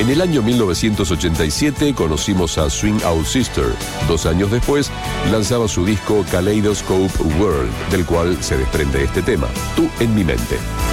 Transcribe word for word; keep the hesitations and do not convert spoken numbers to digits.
En el año mil novecientos ochenta y siete conocimos a Swing Out Sister. Dos años después lanzaba su disco Kaleidoscope World, del cual se desprende este tema, Tú en mi mente.